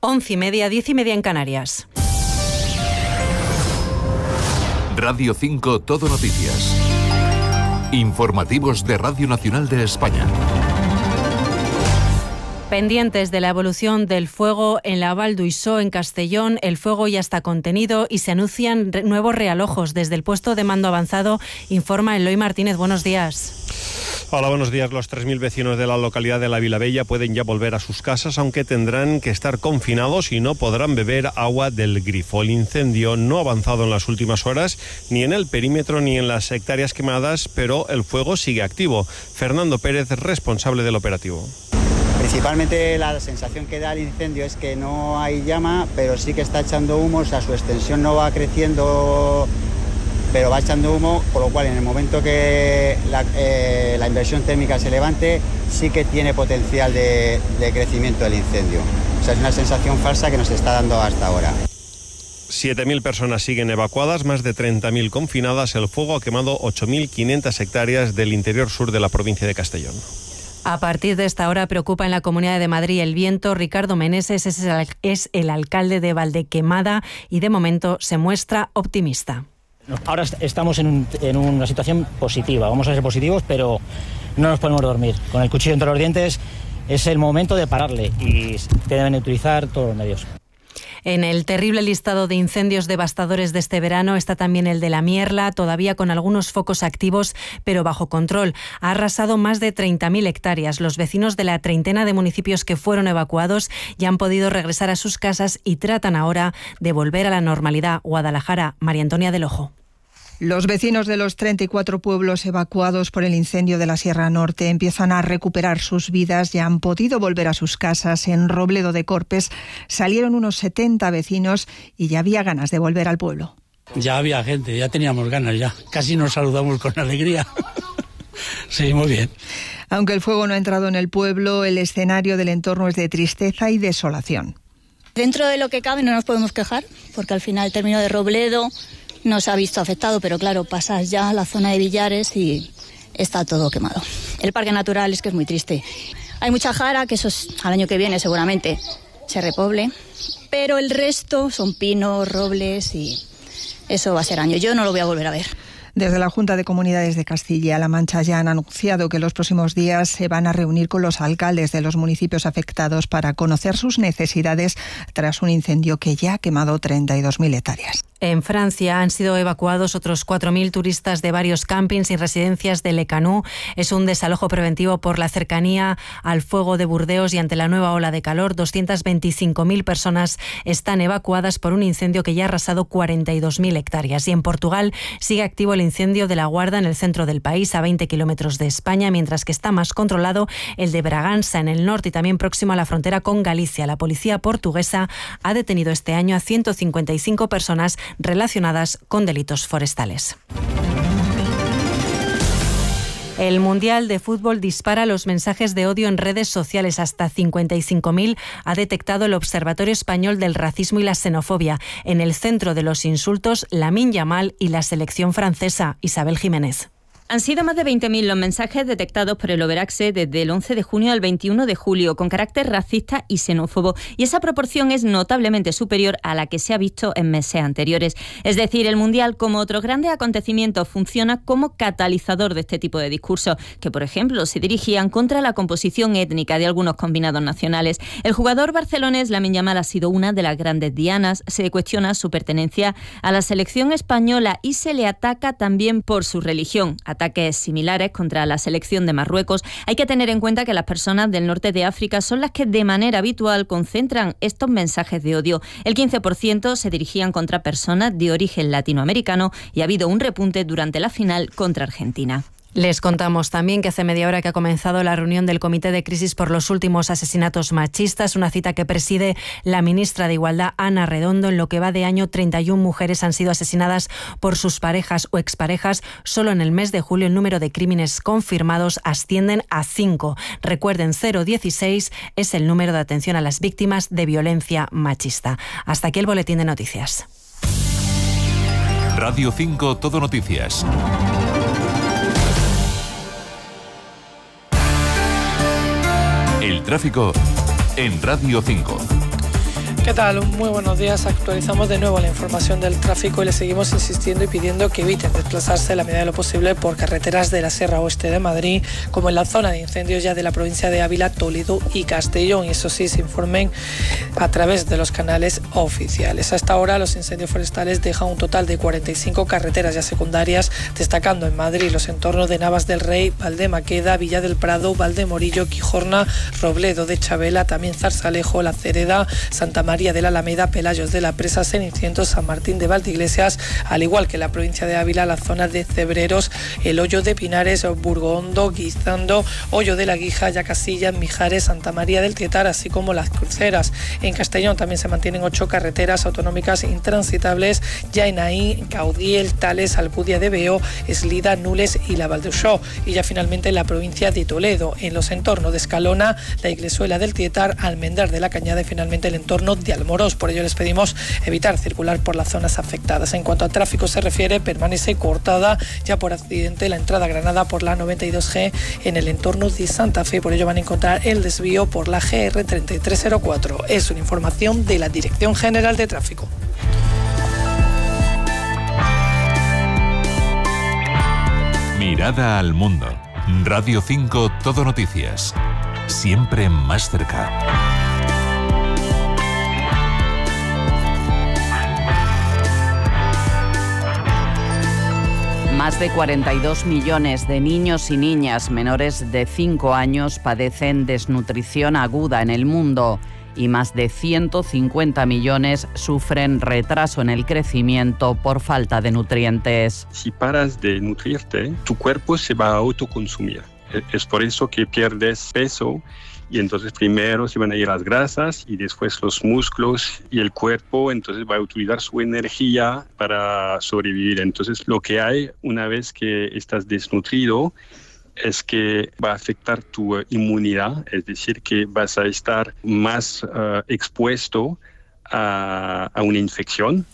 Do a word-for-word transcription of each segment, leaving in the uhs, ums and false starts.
Once y media, diez y media en Canarias. Radio cinco Todo Noticias. Informativos de Radio Nacional de España. Pendientes de la evolución del fuego en la Val d'Uixó, en Castellón, el fuego ya está contenido y se anuncian re- nuevos realojos. Desde el puesto de mando avanzado, informa Eloy Martínez. Buenos días. Hola, buenos días. Los tres mil vecinos de la localidad de La Vilavella pueden ya volver a sus casas, aunque tendrán que estar confinados y no podrán beber agua del grifo. El incendio no ha avanzado en las últimas horas, ni en el perímetro ni en las hectáreas quemadas, pero el fuego sigue activo. Fernando Pérez, responsable del operativo. Principalmente la sensación que da el incendio es que no hay llama, pero sí que está echando humo, o sea, su extensión no va creciendo, pero va echando humo, por lo cual en el momento que la, eh, la inversión térmica se levante, sí que tiene potencial de, de crecimiento del incendio. O sea, es una sensación falsa que nos está dando hasta ahora. siete mil personas siguen evacuadas, más de treinta mil confinadas. El fuego ha quemado ocho mil quinientas hectáreas del interior sur de la provincia de Castellón. A partir de esta hora preocupa en la Comunidad de Madrid el viento. Ricardo Meneses es el, es el alcalde de Valdequemada y de momento se muestra optimista. Ahora estamos en, un, en una situación positiva, vamos a ser positivos, pero no nos podemos dormir. Con el cuchillo entre los dientes es el momento de pararle y deben utilizar todos los medios. En el terrible listado de incendios devastadores de este verano está también el de la Mierla, todavía con algunos focos activos, pero bajo control. Ha arrasado más de treinta mil hectáreas. Los vecinos de la treintena de municipios que fueron evacuados ya han podido regresar a sus casas y tratan ahora de volver a la normalidad. Guadalajara, María Antonia del Ojo. Los vecinos de los treinta y cuatro pueblos evacuados por el incendio de la Sierra Norte empiezan a recuperar sus vidas, ya han podido volver a sus casas. En Robledo de Corpes salieron unos setenta vecinos y ya había ganas de volver al pueblo. Ya había gente, ya teníamos ganas, ya casi nos saludamos con alegría. Sí, muy bien. Aunque el fuego no ha entrado en el pueblo, el escenario del entorno es de tristeza y desolación. Dentro de lo que cabe no nos podemos quejar, porque al final el término de Robledo nos ha visto afectado, pero claro, pasas ya a la zona de Villares y está todo quemado. El parque natural es que es muy triste. Hay mucha jara, que eso es, al año que viene seguramente se repoble, pero el resto son pinos, robles y eso va a ser año. Yo no lo voy a volver a ver. Desde la Junta de Comunidades de Castilla-La Mancha ya han anunciado que los próximos días se van a reunir con los alcaldes de los municipios afectados para conocer sus necesidades tras un incendio que ya ha quemado treinta y dos mil hectáreas. En Francia han sido evacuados otros cuatro mil turistas de varios campings y residencias de Le Canut. Es un desalojo preventivo por la cercanía al fuego de Burdeos y ante la nueva ola de calor. doscientas veinticinco mil personas están evacuadas por un incendio que ya ha arrasado cuarenta y dos mil hectáreas. Y en Portugal sigue activo el incendio de La Guarda en el centro del país, a veinte kilómetros de España, mientras que está más controlado el de Bragança en el norte y también próximo a la frontera con Galicia. La policía portuguesa ha detenido este año a ciento cincuenta y cinco personas relacionadas con delitos forestales. El Mundial de Fútbol dispara los mensajes de odio en redes sociales. Hasta cincuenta y cinco mil ha detectado el Observatorio Español del Racismo y la Xenofobia. En el centro de los insultos, Lamine Yamal y la selección francesa, Isabel Jiménez. Han sido más de veinte mil los mensajes detectados por el Overaxe desde el once de junio al veintiuno de julio, con carácter racista y xenófobo, y esa proporción es notablemente superior a la que se ha visto en meses anteriores. Es decir, el Mundial, como otros grandes acontecimientos, funciona como catalizador de este tipo de discursos, que, por ejemplo, se dirigían contra la composición étnica de algunos combinados nacionales. El jugador barcelonés Lamine Yamal ha sido una de las grandes dianas. Se cuestiona su pertenencia a la selección española y se le ataca también por su religión. Ataques similares contra la selección de Marruecos. Hay que tener en cuenta que las personas del norte de África son las que de manera habitual concentran estos mensajes de odio. El quince por ciento se dirigían contra personas de origen latinoamericano y ha habido un repunte durante la final contra Argentina. Les contamos también que hace media hora que ha comenzado la reunión del Comité de Crisis por los últimos asesinatos machistas, una cita que preside la ministra de Igualdad, Ana Redondo. En lo que va de año, treinta y una mujeres han sido asesinadas por sus parejas o exparejas. Solo en el mes de julio el número de crímenes confirmados ascienden a cinco. Recuerden, cero dieciséis es el número de atención a las víctimas de violencia machista. Hasta aquí el boletín de noticias. Radio cinco Todo Noticias. El tráfico en Radio cinco. ¿Qué tal? Muy buenos días. Actualizamos de nuevo la información del tráfico y le seguimos insistiendo y pidiendo que eviten desplazarse a la medida de lo posible por carreteras de la Sierra Oeste de Madrid, como en la zona de incendios ya de la provincia de Ávila, Toledo y Castellón. Y eso sí, se informen a través de los canales oficiales. A esta hora, los incendios forestales dejan un total de cuarenta y cinco carreteras ya secundarias, destacando en Madrid los entornos de Navas del Rey, Valdemaqueda, Villa del Prado, Valdemorillo, Quijorna, Robledo de Chabela, también Zarzalejo, La Cereda, Santa María María de la Alameda, Pelayos de la Presa, Cenicientos, San Martín de Valdeiglesias, al igual que la provincia de Ávila, la zona de Cebreros, el Hoyo de Pinares, Burgondo, Guizando, Hoyo de la Guija, Yacasillas, Mijares, Santa María del Tietar, así como las Cruceras. En Castellón también se mantienen ocho carreteras autonómicas intransitables, ya en Aín, Caudiel, Tales, Alcudia de Veo, Eslida, Nules y la Valduxó. Y ya finalmente en la provincia de Toledo, en los entornos de Escalona, la Iglesuela del Tietar, Almendar de la Cañada y finalmente el entorno de Almorós. Por ello les pedimos evitar circular por las zonas afectadas. En cuanto al tráfico se refiere, permanece cortada ya por accidente la entrada a Granada por la noventa y dos G en el entorno de Santa Fe. Por ello van a encontrar el desvío por la G R treinta y tres cero cuatro. Es una información de la Dirección General de Tráfico. Mirada al mundo. Radio cinco Todo Noticias. Siempre más cerca. Más de cuarenta y dos millones de niños y niñas menores de cinco años padecen desnutrición aguda en el mundo y más de ciento cincuenta millones sufren retraso en el crecimiento por falta de nutrientes. Si paras de nutrirte, tu cuerpo se va a autoconsumir. Es por eso que pierdes peso. Y entonces primero se van a ir las grasas y después los músculos y el cuerpo, entonces va a utilizar su energía para sobrevivir. Entonces lo que hay una vez que estás desnutrido es que va a afectar tu inmunidad, es decir, que vas a estar más uh, expuesto a, a una infección.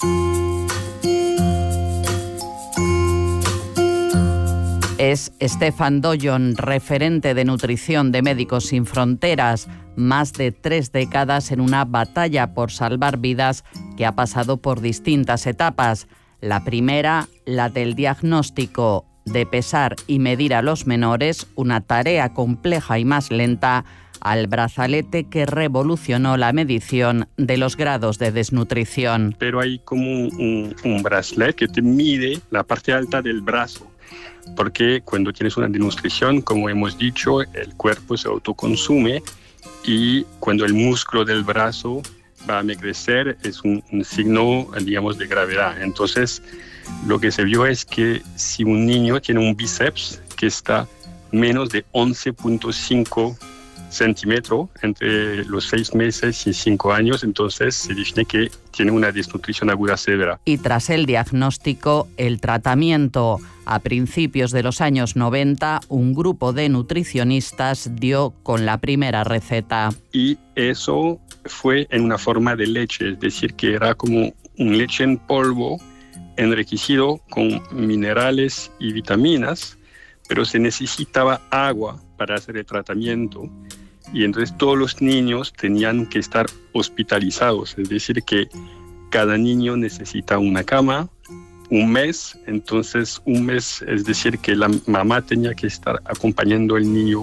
Es Stefan Doyon, referente de nutrición de Médicos Sin Fronteras, más de tres décadas en una batalla por salvar vidas que ha pasado por distintas etapas. La primera, la del diagnóstico, de pesar y medir a los menores, una tarea compleja y más lenta, al brazalete que revolucionó la medición de los grados de desnutrición. Pero hay como un, un brazalete que te mide la parte alta del brazo. Porque cuando tienes una desnutrición, como hemos dicho, el cuerpo se autoconsume y cuando el músculo del brazo va a crecer es un, un signo, digamos, de gravedad. Entonces, lo que se vio es que si un niño tiene un bíceps que está menos de once punto cinco centímetros entre los seis meses y cinco años, entonces se define que tiene una desnutrición aguda severa. Y tras el diagnóstico, el tratamiento. A principios de los años noventa, un grupo de nutricionistas dio con la primera receta. Y eso fue en una forma de leche, es decir, que era como un leche en polvo enriquecido con minerales y vitaminas, pero se necesitaba agua para hacer el tratamiento. Y entonces todos los niños tenían que estar hospitalizados, es decir, que cada niño necesita una cama, un mes, entonces un mes, es decir, que la mamá tenía que estar acompañando al niño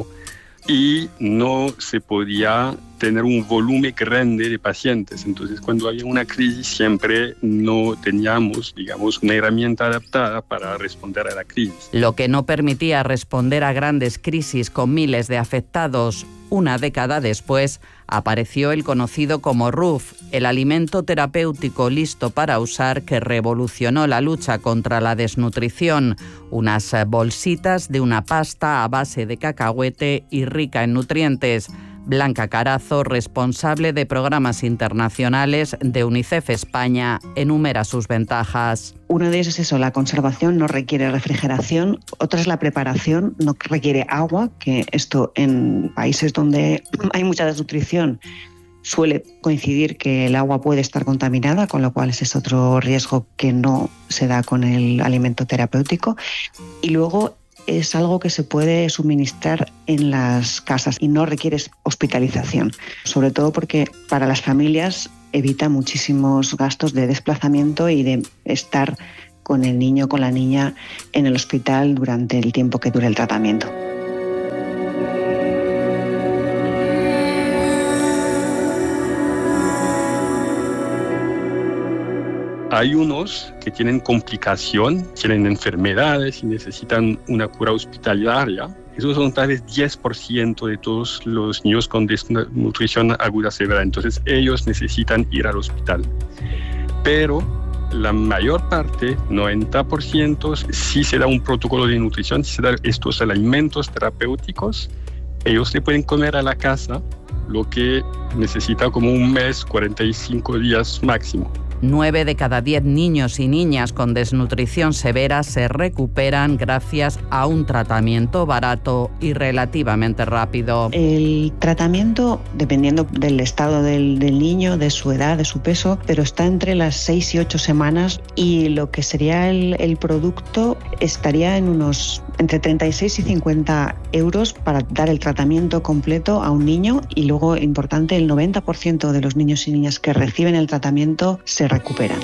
y no se podía tener un volumen grande de pacientes. Entonces, cuando había una crisis, siempre no teníamos, digamos, una herramienta adaptada para responder a la crisis. Lo que no permitía responder a grandes crisis con miles de afectados. Una década después, apareció el conocido como R U F, el alimento terapéutico listo para usar que revolucionó la lucha contra la desnutrición. Unas bolsitas de una pasta a base de cacahuete y rica en nutrientes. Blanca Carazo, responsable de programas internacionales de UNICEF España, enumera sus ventajas. Uno de ellos es eso, la conservación no requiere refrigeración. Otra es la preparación, no requiere agua, que esto en países donde hay mucha desnutrición suele coincidir que el agua puede estar contaminada, con lo cual ese es otro riesgo que no se da con el alimento terapéutico. Y luego es algo que se puede suministrar en las casas y no requiere hospitalización, sobre todo porque para las familias evita muchísimos gastos de desplazamiento y de estar con el niño o con la niña en el hospital durante el tiempo que dure el tratamiento. Hay unos que tienen complicación, tienen enfermedades y necesitan una cura hospitalaria. Esos son tal vez diez por ciento de todos los niños con desnutrición aguda severa. Entonces ellos necesitan ir al hospital. Pero la mayor parte, noventa por ciento, si se da un protocolo de nutrición, si se dan estos alimentos terapéuticos, ellos le pueden comer a la casa lo que necesita como un mes, cuarenta y cinco días máximo. Nueve de cada diez niños y niñas con desnutrición severa se recuperan gracias a un tratamiento barato y relativamente rápido. El tratamiento, dependiendo del estado del, del niño, de su edad, de su peso, pero está entre las seis y ocho semanas, y lo que sería el, el producto estaría en unos entre treinta y seis y cincuenta euros para dar el tratamiento completo a un niño, y luego, importante, el noventa por ciento de los niños y niñas que reciben el tratamiento se recuperan.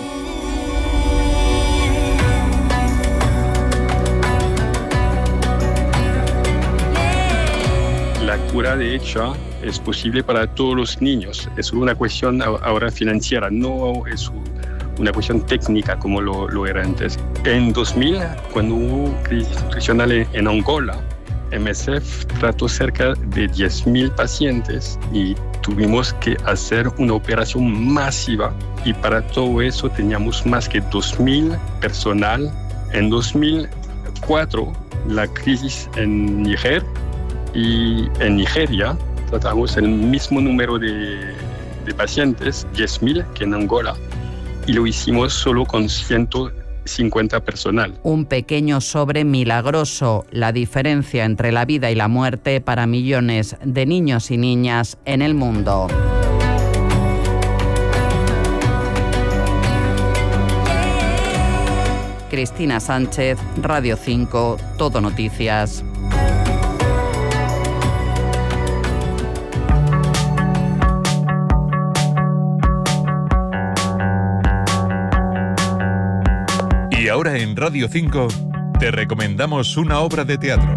La cura, de hecho, es posible para todos los niños. Es una cuestión ahora financiera, no es una cuestión técnica como lo, lo era antes. En dos mil, cuando hubo crisis nutricional en, en Angola, M S F trató cerca de diez mil pacientes y tuvimos que hacer una operación masiva, y para todo eso teníamos más que dos mil personal. En dos mil cuatro, la crisis en Níger, y en Nigeria tratamos el mismo número de, de pacientes, diez mil, que en Angola, y lo hicimos solo con ciento cincuenta personal. Un pequeño sobre milagroso, la diferencia entre la vida y la muerte para millones de niños y niñas en el mundo. Cristina Sánchez, Radio cinco, Todo Noticias. Y ahora en Radio cinco te recomendamos una obra de teatro.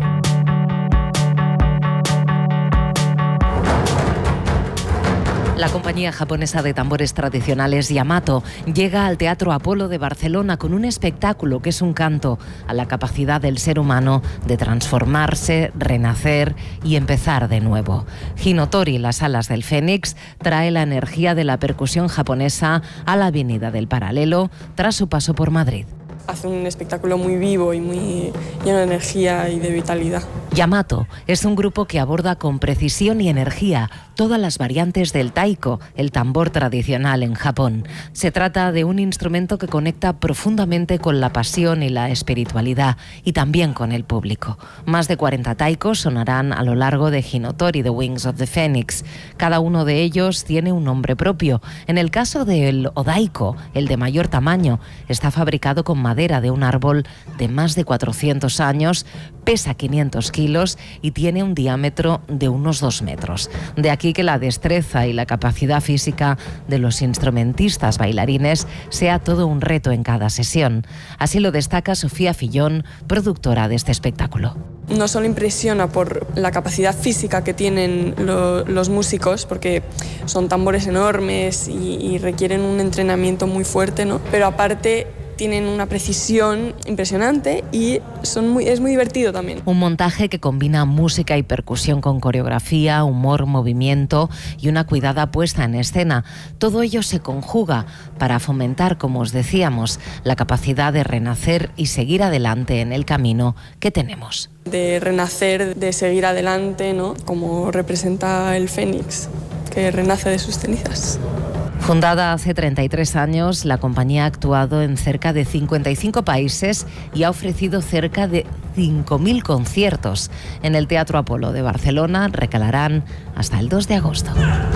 La compañía japonesa de tambores tradicionales Yamato llega al Teatro Apolo de Barcelona con un espectáculo que es un canto a la capacidad del ser humano de transformarse, renacer y empezar de nuevo. Hinotori, las alas del Fénix, trae la energía de la percusión japonesa a la Avenida del Paralelo tras su paso por Madrid. Hace un espectáculo muy vivo y muy lleno de energía y de vitalidad. Yamato es un grupo que aborda con precisión y energía todas las variantes del taiko, el tambor tradicional en Japón. Se trata de un instrumento que conecta profundamente con la pasión y la espiritualidad, y también con el público. Más de cuarenta taikos sonarán a lo largo de Hinotori, The Wings of the Phoenix. Cada uno de ellos tiene un nombre propio. En el caso del odaiko, el de mayor tamaño, está fabricado con madera de un árbol de más de cuatrocientos años, pesa quinientos kilos y tiene un diámetro de unos dos metros. De aquí que la destreza y la capacidad física de los instrumentistas bailarines sea todo un reto en cada sesión. Así lo destaca Sofía Fillón, productora de este espectáculo. No solo impresiona por la capacidad física que tienen lo, los músicos, porque son tambores enormes y, y requieren un entrenamiento muy fuerte, ¿no? Pero aparte tienen una precisión impresionante y son muy, es muy divertido también. Un montaje que combina música y percusión con coreografía, humor, movimiento y una cuidada puesta en escena. Todo ello se conjuga para fomentar, como os decíamos, la capacidad de renacer y seguir adelante en el camino que tenemos. De renacer, de seguir adelante, ¿no? Como representa el Fénix, que renace de sus cenizas. Fundada hace treinta y tres años, la compañía ha actuado en cerca de cincuenta y cinco países y ha ofrecido cerca de cinco mil conciertos. En el Teatro Apolo de Barcelona recalarán hasta el dos de agosto.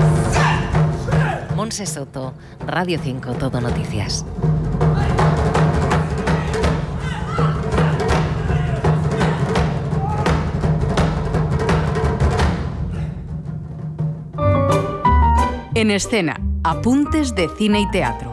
Montse Soto, Radio cinco, Todo Noticias. En escena, apuntes de cine y teatro.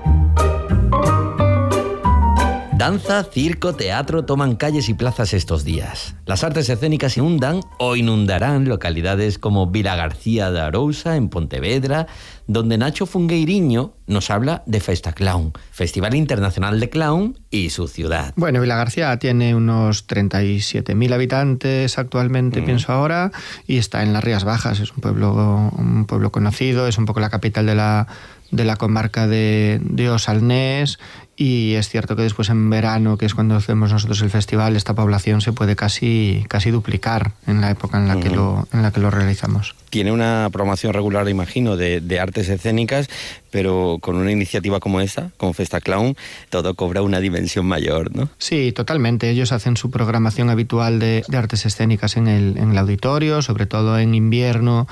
Danza, circo, teatro toman calles y plazas estos días. Las artes escénicas inundan o inundarán localidades como Vilagarcía de Arousa, en Pontevedra, donde Nacho Fungueiriño nos habla de Festa Clown, Festival Internacional de Clown y su ciudad. Bueno, Vilagarcía tiene unos treinta y siete mil habitantes actualmente, mm. pienso ahora, y está en las Rías Bajas. Es un pueblo, un pueblo conocido, es un poco la capital de la, de la comarca de, de Osalnés. Y es cierto que después en verano, que es cuando hacemos nosotros el festival, esta población se puede casi, casi duplicar en la época en la, uh-huh. que lo, en la que lo realizamos. Tiene una programación regular, imagino, de, de artes escénicas, pero con una iniciativa como esta, como Festa Clown, todo cobra una dimensión mayor, ¿no? Sí, totalmente. Ellos hacen su programación habitual de, de artes escénicas en el, en el auditorio, sobre todo en invierno,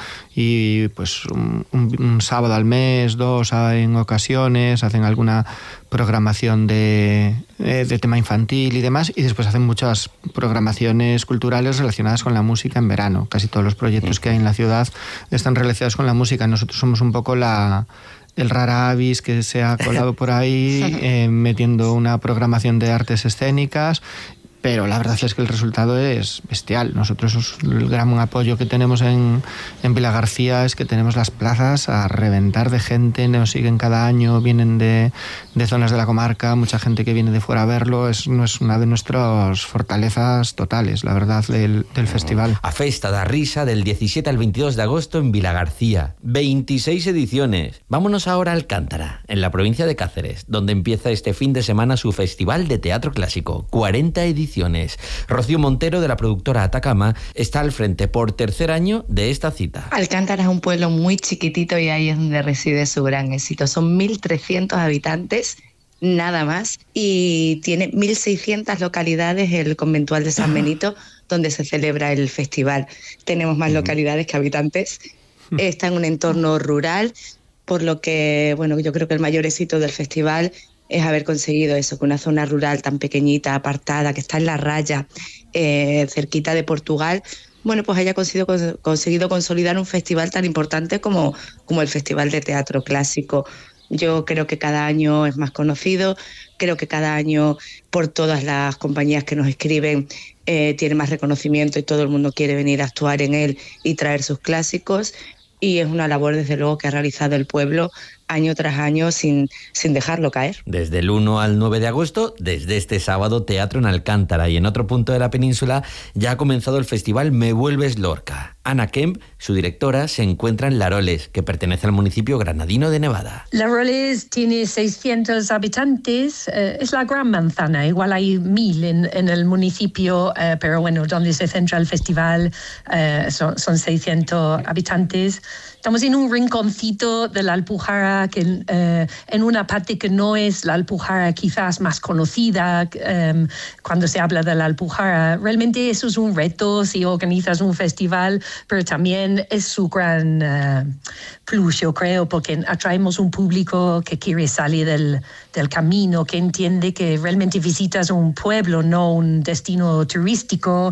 y pues un, un, un sábado al mes, dos en ocasiones, hacen alguna programación de, de tema infantil y demás, y después hacen muchas programaciones culturales relacionadas con la música en verano. Casi todos los proyectos que hay en la ciudad están relacionados con la música. Nosotros somos un poco la... el rara avis que se ha colado por ahí eh, metiendo una programación de artes escénicas, pero la verdad es que el resultado es bestial. Nosotros el gran apoyo que tenemos en, en Vilagarcía es que tenemos las plazas a reventar de gente, nos siguen cada año, vienen de, de zonas de la comarca, mucha gente que viene de fuera a verlo. Es, es una de nuestras fortalezas totales, la verdad, del, del festival. A Festa da Risa del diecisiete al veintidós de agosto en Vilagarcía. veintiséis ediciones. Vámonos ahora a Alcántara, en la provincia de Cáceres, donde empieza este fin de semana su Festival de Teatro Clásico. cuarenta ediciones. Rocío Montero, de la productora Atacama, está al frente por tercer año de esta cita. Alcántara es un pueblo muy chiquitito y ahí es donde reside su gran éxito. Son mil trescientos habitantes, nada más, y tiene mil seiscientas localidades el conventual de San Benito, donde se celebra el festival. Tenemos más localidades que habitantes. Está en un entorno rural, por lo que, bueno, yo creo que el mayor éxito del festival es haber conseguido eso, que una zona rural tan pequeñita, apartada, que está en la raya, eh, cerquita de Portugal, bueno, pues haya conseguido, conseguido consolidar un festival tan importante como, como el Festival de Teatro Clásico. Yo creo que cada año es más conocido, creo que cada año por todas las compañías que nos escriben eh, tiene más reconocimiento y todo el mundo quiere venir a actuar en él y traer sus clásicos, y es una labor desde luego que ha realizado el pueblo año tras año sin, sin dejarlo caer. Desde el uno al nueve de agosto, desde este sábado, teatro en Alcántara, y en otro punto de la península ya ha comenzado el festival Me Vuelves Lorca. Ana Kemp, su directora, se encuentra en Laroles, que pertenece al municipio granadino de Nevada. Laroles tiene seiscientos habitantes, eh, es la gran manzana, igual hay mil en, en el municipio, eh, pero bueno, donde se centra el festival eh, son, son seiscientos habitantes. Estamos en un rinconcito de la Alpujarra, que, eh, en una parte que no es la Alpujarra quizás más conocida eh, cuando se habla de la Alpujarra. Realmente eso es un reto si organizas un festival, pero también es su gran uh, plus, yo creo, porque atraemos un público que quiere salir del, del camino, que entiende que realmente visitas un pueblo, no un destino turístico,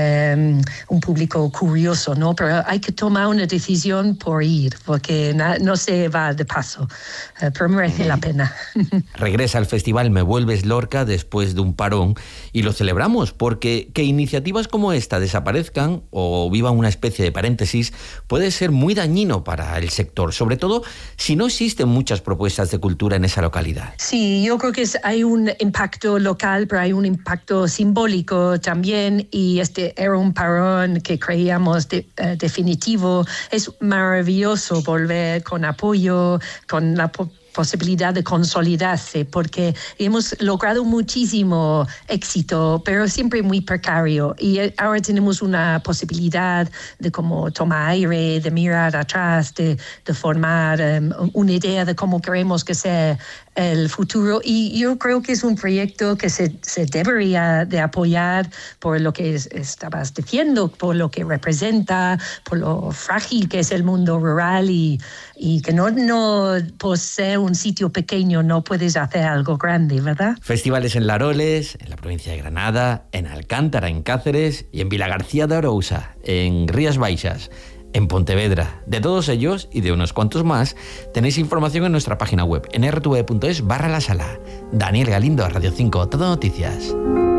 um, un público curioso, ¿no? Pero hay que tomar una decisión por ir, porque na, no se va de paso, uh, pero merece la pena. Regresa al festival Me Vuelves Lorca después de un parón y lo celebramos porque que iniciativas como esta desaparezcan o vivan una especie de paréntesis puede ser muy dañino para el sector, sobre todo si no existen muchas propuestas de cultura en esa localidad. Sí, yo creo que es, hay un impacto local, pero hay un impacto simbólico también, y este era un parón que creíamos de, uh, definitivo. Es maravilloso volver con apoyo, con la po- posibilidad de consolidarse, porque hemos logrado muchísimo éxito, pero siempre muy precario, y ahora tenemos una posibilidad de como tomar aire, de mirar atrás, de, de formar um, una idea de cómo queremos que sea el futuro, y yo creo que es un proyecto que se, se debería de apoyar por lo que es, estabas diciendo, por lo que representa, por lo frágil que es el mundo rural, y, y que no, no por ser un sitio pequeño no puedes hacer algo grande, ¿verdad? Festivales en Laroles, en la provincia de Granada, en Alcántara, en Cáceres, y en Vilagarcía de Arousa, en Rías Baixas. en Pontevedra. De todos ellos y de unos cuantos más, tenéis información en nuestra página web en erre te ve punto es barra la sala. Daniel Galindo, Radio cinco, Todo Noticias.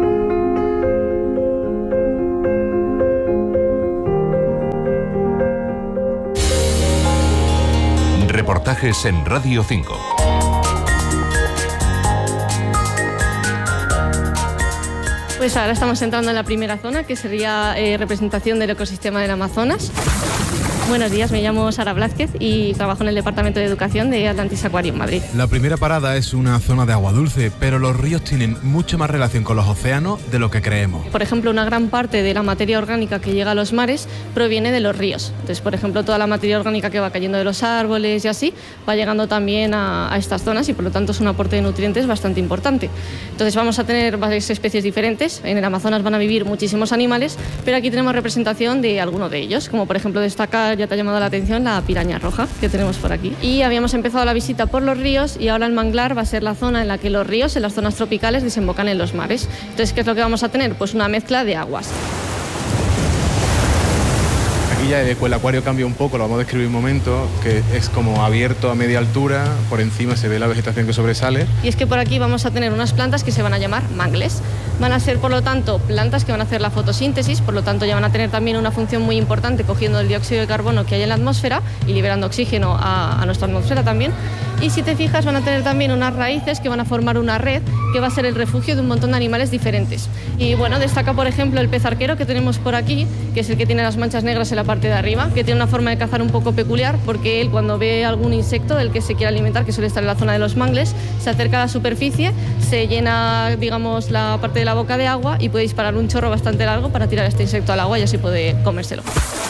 Reportajes en Radio cinco. Pues ahora estamos entrando en la primera zona, que sería eh, representación del ecosistema del Amazonas. Buenos días, me llamo Sara Blázquez y trabajo en el Departamento de Educación de Atlantis Aquarium Madrid. La primera parada es una zona de agua dulce, pero los ríos tienen mucha más relación con los océanos de lo que creemos. Por ejemplo, una gran parte de la materia orgánica que llega a los mares proviene de los ríos. Entonces, por ejemplo, toda la materia orgánica que va cayendo de los árboles y así, va llegando también a, a estas zonas y por lo tanto es un aporte de nutrientes bastante importante. Entonces vamos a tener varias especies diferentes. En el Amazonas van a vivir muchísimos animales, pero aquí tenemos representación de algunos de ellos, como por ejemplo destacar, ya te ha llamado la atención, la piraña roja que tenemos por aquí. Y habíamos empezado la visita por los ríos y ahora el manglar va a ser la zona en la que los ríos, en las zonas tropicales, desembocan en los mares. Entonces, ¿qué es lo que vamos a tener? Pues una mezcla de aguas. Aquí ya el acuario cambia un poco, lo vamos a describir un momento, que es como abierto a media altura, por encima se ve la vegetación que sobresale. Y es que por aquí vamos a tener unas plantas que se van a llamar mangles. Van a ser, por lo tanto, plantas que van a hacer la fotosíntesis, por lo tanto ya van a tener también una función muy importante cogiendo el dióxido de carbono que hay en la atmósfera y liberando oxígeno a, a nuestra atmósfera también. Y si te fijas, van a tener también unas raíces que van a formar una red que va a ser el refugio de un montón de animales diferentes. Y bueno, destaca por ejemplo el pez arquero que tenemos por aquí, que es el que tiene las manchas negras en la parte de arriba, que tiene una forma de cazar un poco peculiar porque él, cuando ve algún insecto del que se quiere alimentar, que suele estar en la zona de los mangles, se acerca a la superficie, se llena, digamos, la parte de la boca de agua y puede disparar un chorro bastante largo para tirar este insecto al agua y así puede comérselo.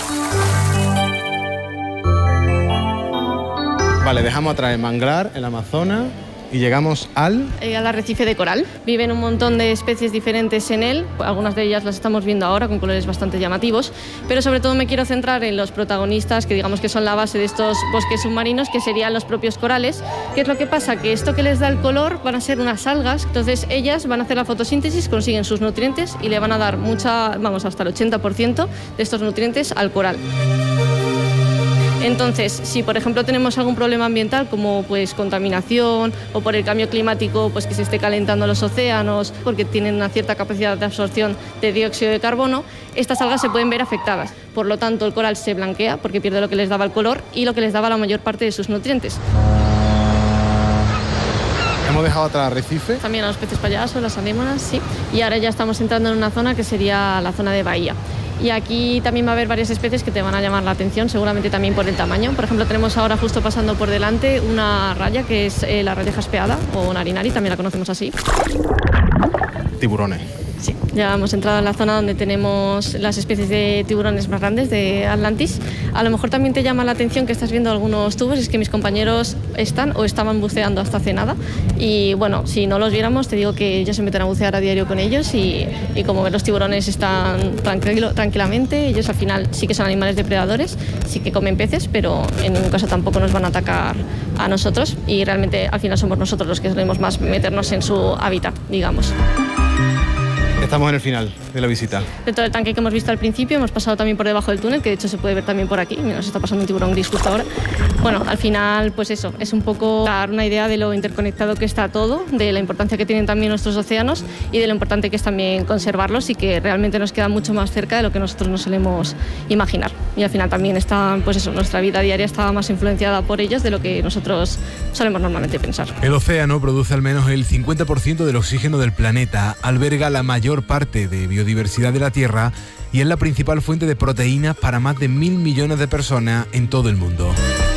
Vale, dejamos atrás el manglar, el Amazonas, y llegamos al... Eh, al arrecife de coral. Viven un montón de especies diferentes en él, algunas de ellas las estamos viendo ahora con colores bastante llamativos, pero sobre todo me quiero centrar en los protagonistas, que digamos que son la base de estos bosques submarinos, que serían los propios corales. ¿Qué es lo que pasa? Que esto que les da el color van a ser unas algas, entonces ellas van a hacer la fotosíntesis, consiguen sus nutrientes y le van a dar mucha, vamos, hasta el ochenta por ciento de estos nutrientes al coral. Entonces, si por ejemplo tenemos algún problema ambiental como pues contaminación o por el cambio climático, pues que se esté calentando los océanos porque tienen una cierta capacidad de absorción de dióxido de carbono, estas algas se pueden ver afectadas. Por lo tanto, el coral se blanquea porque pierde lo que les daba el color y lo que les daba la mayor parte de sus nutrientes. Hemos dejado atrás arrecife. También a los peces payasos, las anémonas, sí. Y ahora ya estamos entrando en una zona que sería la zona de bahía. Y aquí también va a haber varias especies que te van a llamar la atención, seguramente también por el tamaño. Por ejemplo, tenemos ahora justo pasando por delante una raya que es eh, la raya jaspeada o narinari, también la conocemos así. Tiburones. Sí, ya hemos entrado en la zona donde tenemos las especies de tiburones más grandes de Atlantis. A lo mejor también te llama la atención que estás viendo algunos tubos, es que mis compañeros están o estaban buceando hasta hace nada. Y bueno, si no los viéramos, te digo que ellos se meten a bucear a diario con ellos y, y como ven, los tiburones están tranquilo, tranquilamente, ellos al final sí que son animales depredadores, sí que comen peces, pero en ningún caso tampoco nos van a atacar a nosotros y realmente al final somos nosotros los que solemos más meternos en su hábitat, digamos. Estamos en el final de la visita. Dentro del tanque que hemos visto al principio, hemos pasado también por debajo del túnel, que de hecho se puede ver también por aquí. Mira, nos está pasando un tiburón gris justo ahora. Bueno, al final, pues eso, es un poco dar una idea de lo interconectado que está todo, de la importancia que tienen también nuestros océanos y de lo importante que es también conservarlos y que realmente nos queda mucho más cerca de lo que nosotros nos solemos imaginar. Y al final también está, pues eso, nuestra vida diaria está más influenciada por ellos de lo que nosotros solemos normalmente pensar. El océano produce al menos el cincuenta por ciento del oxígeno del planeta, alberga la mayor parte de biodiversidad de la Tierra y es la principal fuente de proteínas para más de mil millones de personas en todo el mundo.